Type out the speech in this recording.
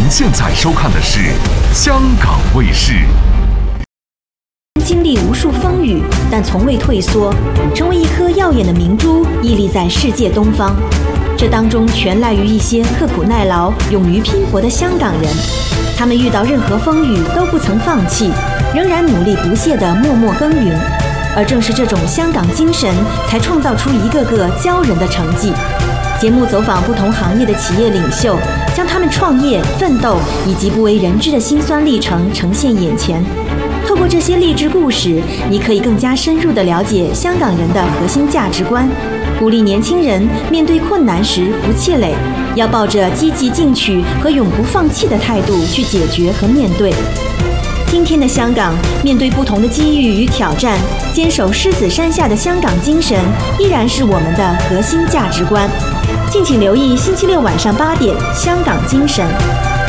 现在收看的是香港卫视。 经历无数风雨，但从未退缩，成为一颗耀眼的明珠，屹立在世界东方。这当中全赖于一些刻苦耐劳、勇于拼搏的香港人。他们遇到任何风雨都不曾放弃，仍然努力不懈地默默耕耘。而正是这种香港精神，才创造出一个个骄人的成绩。节目走访不同行业的企业领袖，将他们创业、奋斗以及不为人知的辛酸历程呈现眼前。透过这些励志故事，你可以更加深入地了解香港人的核心价值观，鼓励年轻人面对困难时不气馁，要抱着积极进取和永不放弃的态度去解决和面对。今天的香港，面对不同的机遇与挑战，坚守狮子山下的香港精神，依然是我们的核心价值观。敬请留意星期六晚上8点《香港精神》。